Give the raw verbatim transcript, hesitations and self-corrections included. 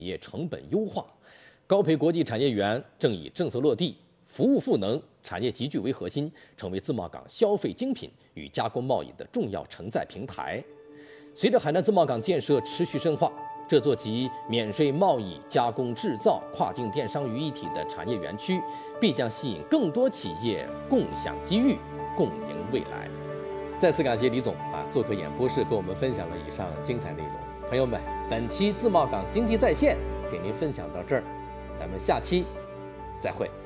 业成本优化。高培国际产业园正以政策落地、服务赋能、产业集聚为核心，成为自贸港消费精品与加工贸易的重要承载平台。随着海南自贸港建设持续深化，这座集免税贸易、加工制造、跨境电商于一体的产业园区，必将吸引更多企业共享机遇、共赢未来。再次感谢李总啊，做客演播室跟我们分享了以上精彩内容。朋友们，本期自贸港经济在线给您分享到这儿，咱们下期再会。